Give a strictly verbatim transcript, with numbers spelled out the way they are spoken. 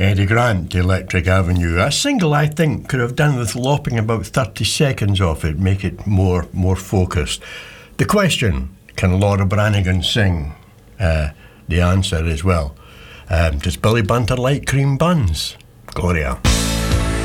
Eddie Grant, Electric Avenue. A single, I think, could have done with lopping about thirty seconds off it, make it more more focused. The question, can Laura Branigan sing? Uh, the answer is, well, um, does Billy Bunter like cream buns? Gloria.